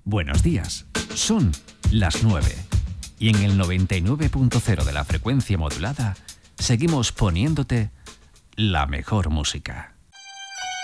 Buenos días, son las 9 y en el 99.0 de la frecuencia modulada seguimos poniéndote la mejor música.